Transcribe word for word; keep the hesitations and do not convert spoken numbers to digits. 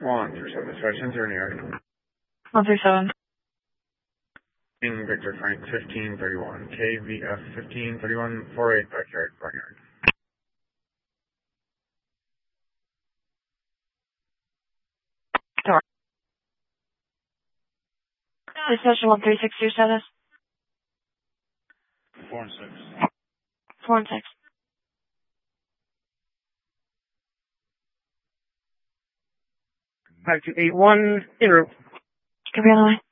One through seven, dispatch ten zero near. One through seven. King Victor Frank fifteen thirty-one, K V F fifteen thirty-one, four eight backyard, barnyard. Door. Dispatch one three six two status. Four and six. Four and six. Five two eight one, en route. Could be on the way.